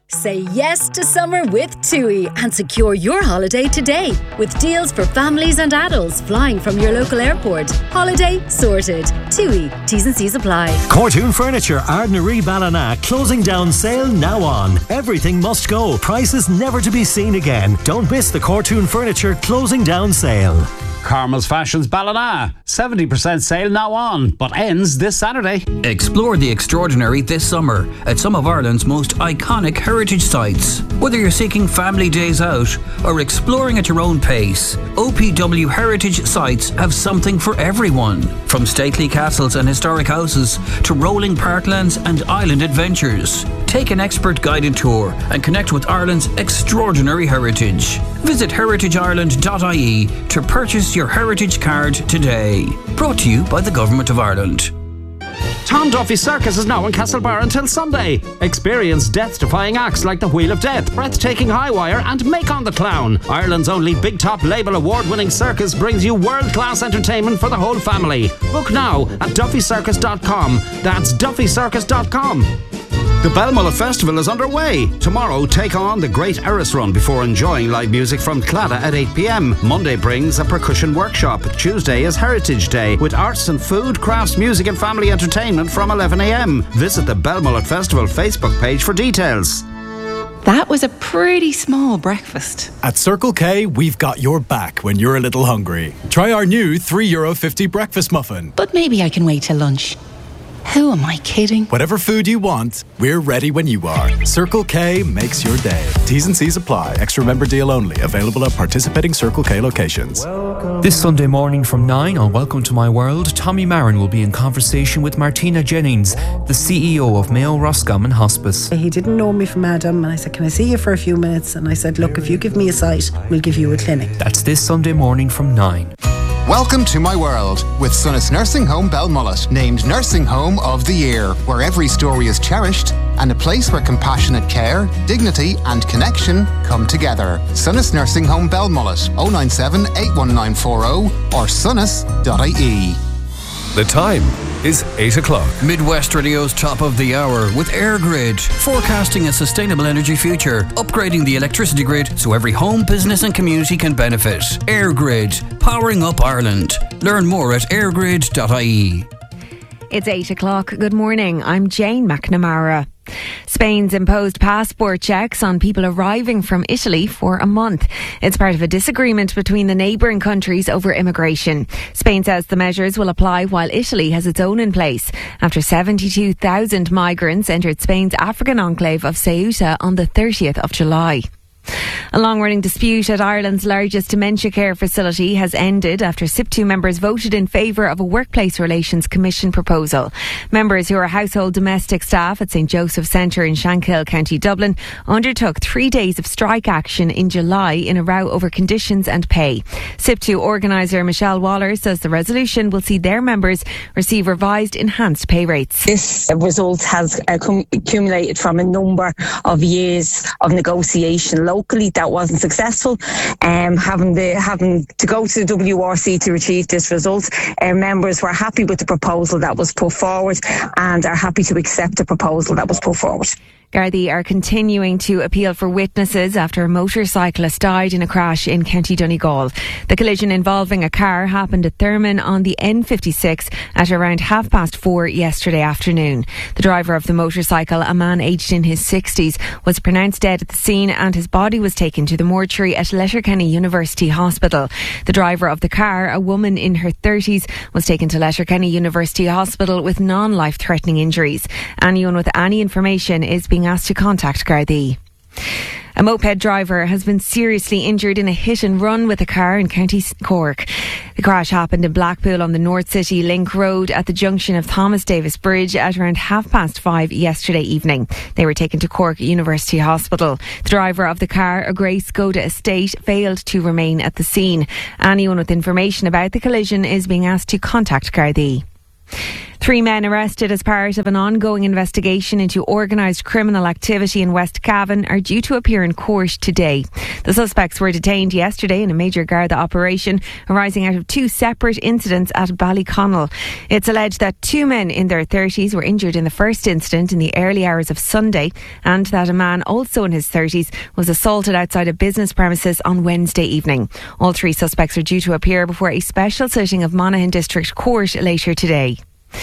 Say yes to summer with TUI and secure your holiday today with deals for families and adults flying from your local airport. Holiday sorted. TUI. T's and C's apply. Cortoon Furniture, Ardnaree Ballina, closing down sale now on. Everything must go. Prices never to be seen again. Don't miss the Cortoon Furniture closing down sale. Carmel's Fashions Ballina, 70% sale now on, but ends this Saturday. Explore the extraordinary this summer at some of Ireland's most iconic heritage sites. Whether you're seeking family days out or exploring at your own pace, OPW heritage sites have something for everyone. From stately castles and historic houses to rolling parklands and island adventures. Take an expert guided tour and connect with Ireland's extraordinary heritage. Visit heritageireland.ie to purchase your heritage card today. Brought to you by the Government of Ireland. Tom Duffy Circus is now in Castlebar until Sunday. Experience death-defying acts like the Wheel of Death, Breathtaking High Wire and Make on the Clown. Ireland's only Big Top Label award-winning circus brings you world-class entertainment for the whole family. Book now at duffycircus.com. That's duffycircus.com. The Belmullet Festival is underway. Tomorrow, take on the Great Eris Run before enjoying live music from Claddagh at 8 p.m. Monday brings a percussion workshop. Tuesday is Heritage Day with arts and food, crafts, music and family entertainment from 11 a.m. Visit the Belmullet Festival Facebook page for details. That was a pretty small breakfast. At Circle K, we've got your back when you're a little hungry. Try our new €3.50 breakfast muffin. But maybe I can wait till lunch. Who am I kidding? Whatever food you want, we're ready when you are. Circle K makes your day. T's and C's apply. Extra member deal only. Available at participating Circle K locations. This Sunday morning from 9 on Welcome to My World, Tommy Marin will be in conversation with Martina Jennings, the CEO of Mayo Roscommon Hospice. He didn't know me from Adam and I said, can I see you for a few minutes? And I said, look, if you give me a site, we'll give you a clinic. That's this Sunday morning from 9. Welcome to My World with Sunnis Nursing Home Belmullet, named Nursing Home of the Year, where every story is cherished and a place where compassionate care, dignity and connection come together. Sunnis Nursing Home Belmullet, 097 81940 or sunnis.ie. The time is 8 o'clock. Midwest Radio's top of the hour with EirGrid, forecasting a sustainable energy future, upgrading the electricity grid so every home, business and community can benefit. EirGrid, powering up Ireland. Learn more at eirgrid.ie. It's 8 o'clock. Good morning. I'm Jane McNamara. Spain's imposed passport checks on people arriving from Italy for a month. It's part of a disagreement between the neighbouring countries over immigration. Spain says the measures will apply while Italy has its own in place after 72,000 migrants entered Spain's African enclave of Ceuta on the 30th of July. A long-running dispute at Ireland's largest dementia care facility has ended after SIP2 members voted in favour of a Workplace Relations Commission proposal. Members who are household domestic staff at St Joseph's Centre in Shankill, County Dublin, undertook 3 days of strike action in July in a row over conditions and pay. SIP2 organiser Michelle Waller says the resolution will see their members receive revised enhanced pay rates. This result has accumulated from a number of years of negotiation locally that wasn't successful. Having to go to the WRC to achieve this result, our members were happy with the proposal that was put forward and are happy to accept the proposal that was put forward. Gardaí are continuing to appeal for witnesses after a motorcyclist died in a crash in County Donegal. The collision involving a car happened at Thurman on the N56 at around 4:30 yesterday afternoon. The driver of the motorcycle, a man aged in his 60s, was pronounced dead at the scene and his body was taken to the mortuary at Letterkenny University Hospital. The driver of the car, a woman in her 30s, was taken to Letterkenny University Hospital with non-life-threatening injuries. Anyone with any information is being asked to contact Gardaí. A moped driver has been seriously injured in a hit and run with a car in County Cork. The crash happened in Blackpool on the North City Link Road at the junction of Thomas Davis Bridge at around 5:30 yesterday evening. They were taken to Cork University Hospital. The driver of the car, a grey Skoda Estate, failed to remain at the scene. Anyone with information about the collision is being asked to contact Gardaí. 3 men arrested as part of an ongoing investigation into organised criminal activity in West Cavan are due to appear in court today. The suspects were detained yesterday in a major Garda operation arising out of 2 separate incidents at Ballyconnell. It's alleged that 2 men in their 30s were injured in the first incident in the early hours of Sunday, and that a man also in his 30s was assaulted outside a business premises on Wednesday evening. All 3 suspects are due to appear before a special sitting of Monaghan District Court later today.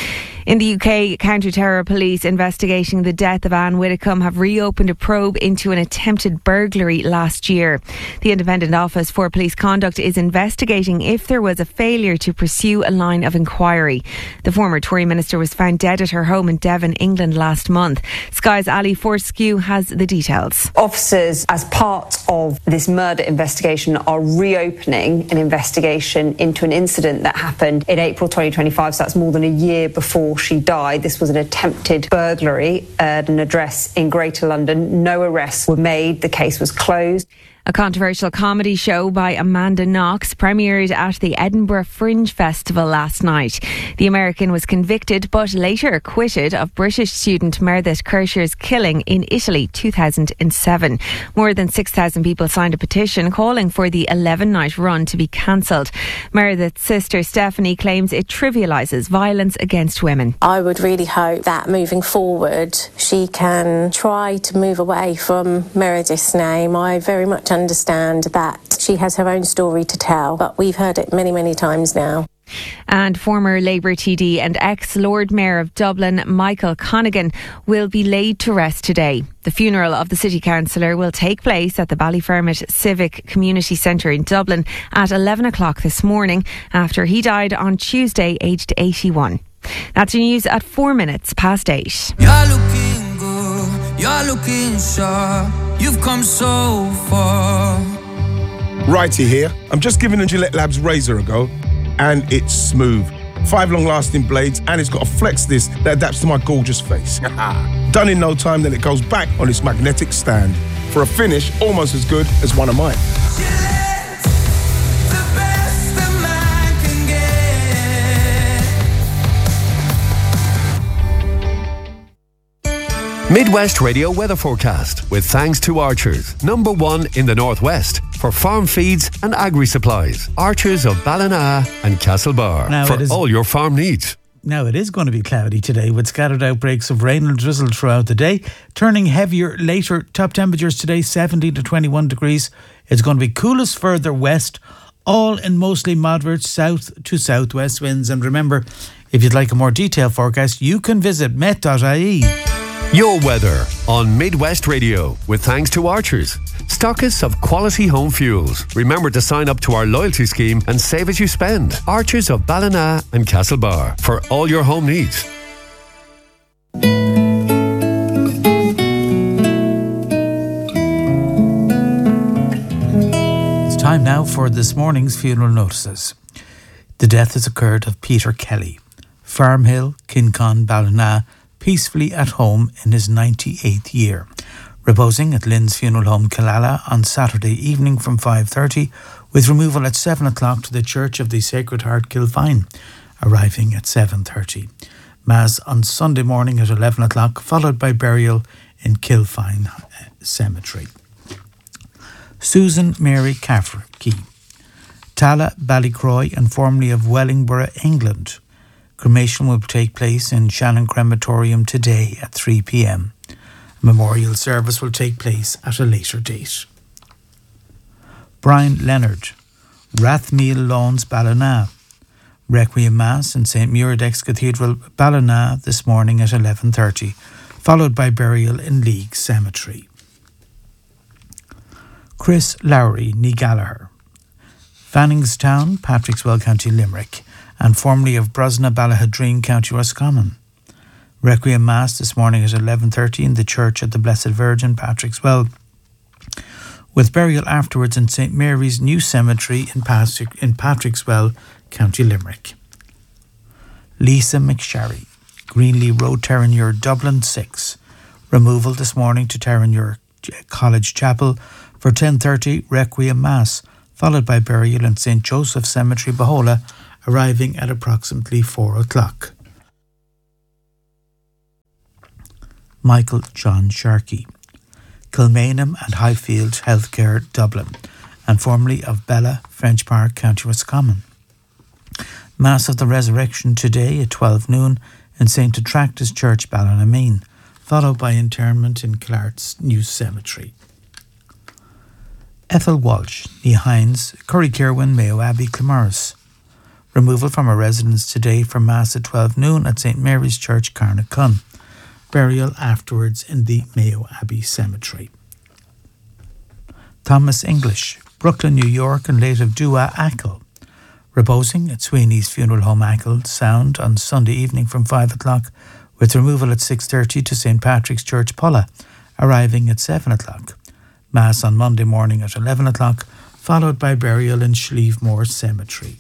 In the UK, counter-terror police investigating the death of Anne Widdecombe have reopened a probe into an attempted burglary last year. The Independent Office for Police Conduct is investigating if there was a failure to pursue a line of inquiry. The former Tory minister was found dead at her home in Devon, England last month. Sky's Ali Fortescue has the details. Officers, as part of this murder investigation, are reopening an investigation into an incident that happened in April 2025, so that's more than a year before she died. This was an attempted burglary at an address in Greater London. No arrests were made. The case was closed. A controversial comedy show by Amanda Knox premiered at the Edinburgh Fringe Festival last night. The American was convicted but later acquitted of British student Meredith Kershaw's killing in Italy 2007. More than 6,000 people signed a petition calling for the 11-night run to be cancelled. Meredith's sister Stephanie claims it trivialises violence against women. I would really hope that moving forward she can try to move away from Meredith's name. I very much understand that she has her own story to tell, but we've heard it many, many times now. And former Labour TD and ex-Lord Mayor of Dublin, Michael Conaghan, will be laid to rest today. The funeral of the City Councillor will take place at the Ballyfermot Civic Community Centre in Dublin at 11 o'clock this morning after he died on Tuesday, aged 81. That's your news at 4 minutes past 8. You're looking good, you're looking sharp, you've come so far. Righty here. I'm just giving the Gillette Labs razor a go, and it's smooth. 5 long-lasting blades, and it's got a flex disc that adapts to my gorgeous face. Done in no time, then it goes back on its magnetic stand for a finish almost as good as one of mine. Midwest Radio weather forecast with thanks to Archers, #1 in the Northwest for farm feeds and agri-supplies. Archers of Ballina and Castlebar for all your farm needs. Now, it is going to be cloudy today with scattered outbreaks of rain and drizzle throughout the day, turning heavier later. Top temperatures today 17 to 21 degrees. It's going to be coolest further west, all in mostly moderate south to southwest winds. And remember, if you'd like a more detailed forecast, you can visit met.ie. Your weather on Midwest Radio with thanks to Archers, stockists of quality home fuels. Remember to sign up to our loyalty scheme and save as you spend. Archers of Ballina and Castlebar for all your home needs. It's time now for this morning's funeral notices. The death has occurred of Peter Kelly, Farmhill, Kincon, Ballina, peacefully at home in his 98th year, reposing at Lynn's Funeral Home, Killala on Saturday evening from 5:30, with removal at 7 o'clock to the Church of the Sacred Heart, Kilfine, arriving at 7:30. Mass on Sunday morning at 11 o'clock, followed by burial in Kilfine Cemetery. Susan Mary Cafferkey, Tala, Ballycroy and formerly of Wellingborough, England. Cremation will take place in Shannon Crematorium today at 3 p.m. A memorial service will take place at a later date. Brian Leonard, Rathmeal Lawns, Ballina. Requiem Mass in St. Muiredax Cathedral, Ballina this morning at 11:30, followed by burial in League Cemetery. Chris Lowry, Ní Gallagher, Fanningstown, Patrickswell, County Limerick, and formerly of Brosna, Ballahadreen, County Roscommon. Requiem Mass this morning at 11:30 in the Church of the Blessed Virgin, Patrickswell, with burial afterwards in St. Mary's New Cemetery in Patrickswell, County Limerick. Lisa McSharry, Greenlee Road, Terenure, Dublin 6. Removal this morning to Terenure College Chapel for 10:30 Requiem Mass, followed by burial in St. Joseph Cemetery, Bahola, arriving at approximately 4 o'clock. Michael John Sharkey. Kilmainham and Highfield Healthcare, Dublin, and formerly of Bella, French Park, County Roscommon. Mass of the Resurrection today at 12 noon in St. Attractus Church, Ballinameen, followed by interment in Clart's New Cemetery. Ethel Walsh, Nee Hines, Currykerwin, Mayo Abbey, Clamorris. Removal from her residence today for Mass at 12 noon at St. Mary's Church, Carnacon. Burial afterwards in the Mayo Abbey Cemetery. Thomas English, Brooklyn, New York, and late of Dua Ackle. Reposing at Sweeney's Funeral Home, Ackle, Sound, on Sunday evening from 5 o'clock, with removal at 6:30 to St. Patrick's Church, Pulla, arriving at 7 o'clock. Mass on Monday morning at 11 o'clock, followed by burial in Schlievemore Cemetery.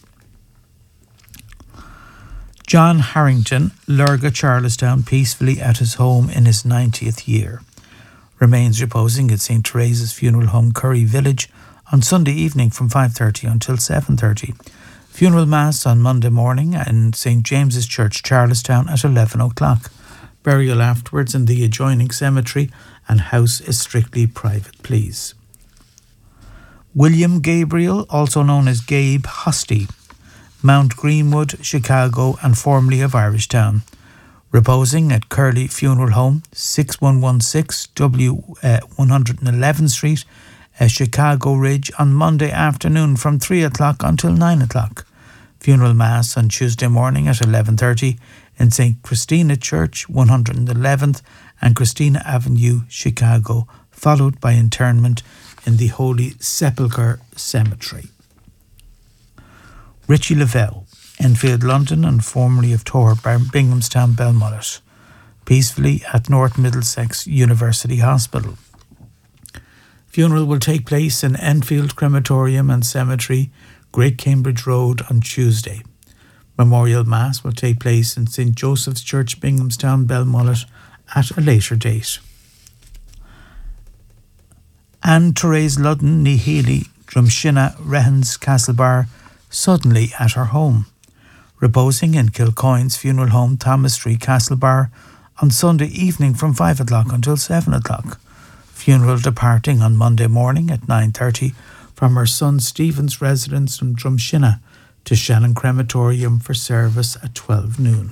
John Harrington, Lurga, Charlestown, peacefully at his home in his 90th year. Remains reposing at St. Teresa's Funeral Home, Curry Village, on Sunday evening from 5:30 until 7:30. Funeral Mass on Monday morning in St. James's Church, Charlestown at 11 o'clock. Burial afterwards in the adjoining cemetery, and house is strictly private, please. William Gabriel, also known as Gabe Husty, Mount Greenwood, Chicago, and formerly of Irishtown. Reposing at Curley Funeral Home, 6116 111 Street, Chicago Ridge, on Monday afternoon from 3 o'clock until 9 o'clock. Funeral Mass on Tuesday morning at 11:30 in St. Christina Church, 111th and Christina Avenue, Chicago, followed by interment in the Holy Sepulchre Cemetery. Richie Lavelle, Enfield, London, and formerly of Torr, Binghamstown, Belmullet, peacefully at North Middlesex University Hospital. Funeral will take place in Enfield Crematorium and Cemetery, Great Cambridge Road, on Tuesday. Memorial Mass will take place in St. Joseph's Church, Binghamstown, Belmullet, at a later date. Anne Therese Ludden, Nee Healy, Drumshinna, Rehens, Castlebar, suddenly at her home. Reposing in Kilcoyne's Funeral Home, Thomas Street, Castlebar, on Sunday evening from 5 o'clock until 7 o'clock. Funeral departing on Monday morning at 9:30 from her son Stephen's residence in Drumshinna to Shannon Crematorium for service at 12 noon.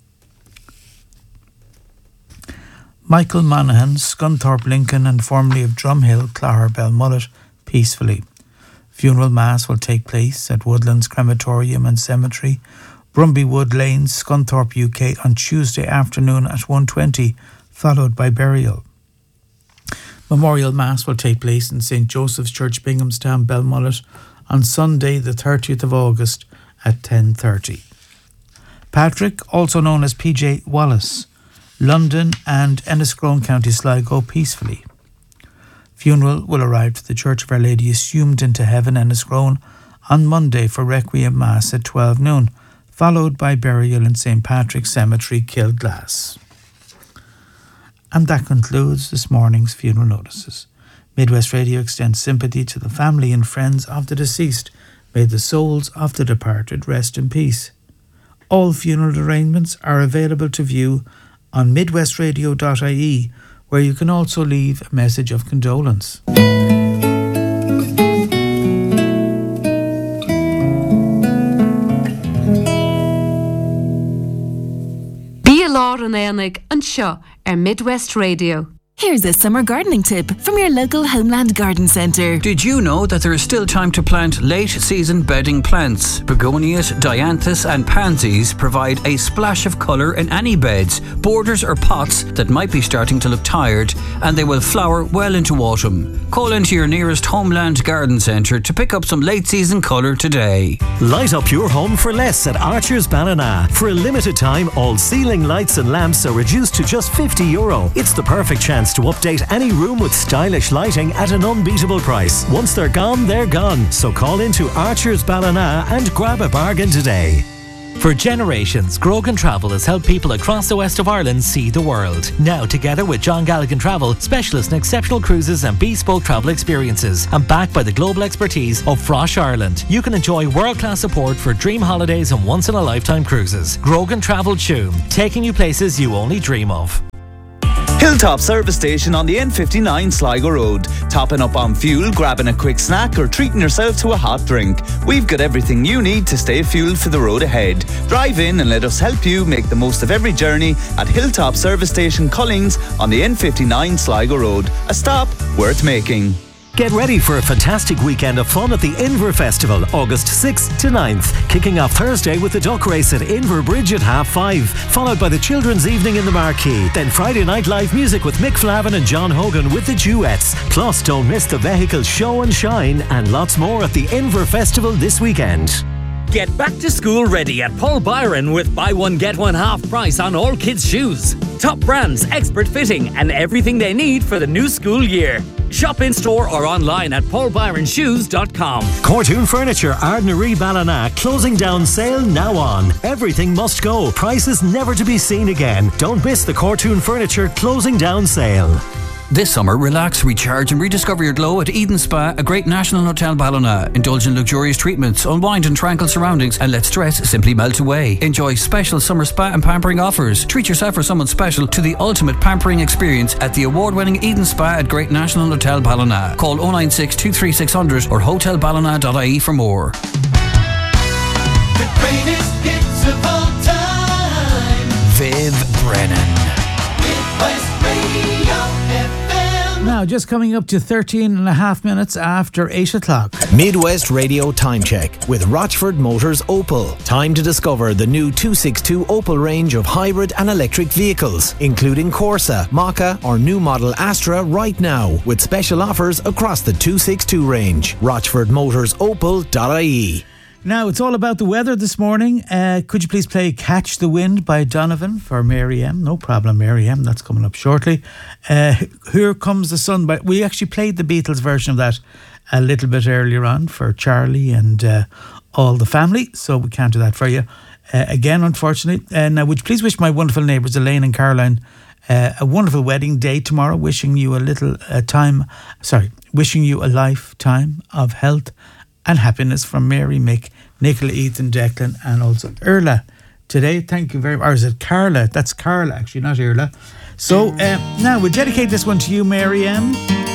Michael Monaghan, Scunthorpe, Lincoln, and formerly of Drumhill, Clogher, Belmullet, peacefully. Funeral Mass will take place at Woodlands Crematorium and Cemetery, Brumby Wood Lane, Scunthorpe, UK, on Tuesday afternoon at 1:20, followed by burial. Memorial Mass will take place in St. Joseph's Church, Binghamstown, Belmullet, on Sunday the 30th of August at 10:30. Patrick, also known as PJ Wallace, London and Enniscrone, County Sligo, peacefully. Funeral will arrive to the Church of Our Lady Assumed into Heaven, Enniscrone, on Monday for Requiem Mass at 12 noon, followed by burial in St. Patrick's Cemetery, Kilglass. And that concludes this morning's funeral notices. Midwest Radio extends sympathy to the family and friends of the deceased. May the souls of the departed rest in peace. All funeral arrangements are available to view on midwestradio.ie, where you can also leave a message of condolence. Bí Lár an Éanaig an seo Midwest Radio. Here's a summer gardening tip from your local Homeland Garden Centre. Did you know that there is still time to plant late-season bedding plants? Begonias, dianthus and pansies provide a splash of colour in any beds, borders or pots that might be starting to look tired, and they will flower well into autumn. Call into your nearest Homeland Garden Centre to pick up some late-season colour today. Light up your home for less at Archer's Ballina. For a limited time, all ceiling lights and lamps are reduced to just €50. It's the perfect chance to update any room with stylish lighting at an unbeatable price. Once they're gone, they're gone. So call into Archer's Ballina and grab a bargain today. For generations, Grogan Travel has helped people across the west of Ireland see the world. Now, together with John Galligan Travel, specialists in exceptional cruises and bespoke travel experiences, and backed by the global expertise of Frosh Ireland, you can enjoy world-class support for dream holidays and once-in-a-lifetime cruises. Grogan Travel Tuam, taking you places you only dream of. Hilltop Service Station on the N59 Sligo Road. Topping up on fuel, grabbing a quick snack or treating yourself to a hot drink. We've got everything you need to stay fueled for the road ahead. Drive in and let us help you make the most of every journey at Hilltop Service Station Collings on the N59 Sligo Road. A stop worth making. Get ready for a fantastic weekend of fun at the Inver Festival, August 6th to 9th. Kicking off Thursday with the duck race at Inver Bridge at 5:30, followed by the Children's Evening in the Marquee. Then Friday night live music with Mick Flavin and John Hogan with the Duets. Plus, don't miss the vehicle show and shine and lots more at the Inver Festival this weekend. Get back to school ready at Paul Byron with buy one get one half price on all kids' shoes. Top brands, expert fitting and everything they need for the new school year. Shop in store or online at paulbyronshoes.com. Cortoon Furniture, Ardnaree Ballina, closing down sale now on. Everything must go. Prices never to be seen again. Don't miss the Cortoon Furniture closing down sale. This summer, relax, recharge and rediscover your glow at Eden Spa, a Great National Hotel Ballina. Indulge in luxurious treatments, unwind in tranquil surroundings and let stress simply melt away. Enjoy special summer spa and pampering offers. Treat yourself or someone special to the ultimate pampering experience at the award-winning Eden Spa at Great National Hotel Ballina. Call 096 23600 or hotelballina.ie for more. The greatest hits of all time. Viv Brennan. Midwest Radio FM. Now, just coming up to 13 and a half minutes after 8 o'clock. Midwest Radio Time Check with Rochford Motors Opel. Time to discover the new 262 Opel range of hybrid and electric vehicles, including Corsa, Mokka or new model Astra right now, with special offers across the 262 range. RochfordMotorsOpel.ie. Now, it's all about the weather this morning. Could you please play Catch the Wind by Donovan for Mary M? No problem, Mary M. That's coming up shortly. Here Comes the Sun. We actually played the Beatles version of that a little bit earlier on for Charlie and all the family, so we can't do that for you again, unfortunately. Now, would you please wish my wonderful neighbours, Elaine and Caroline, a wonderful wedding day tomorrow. Wishing you a lifetime of health and happiness from Mary, Mick, Nicola, Ethan, Declan and also Erla today. Thank you very much. Or is it Carla? That's Carla actually, not Erla. So now we dedicate this one to you, Mary M.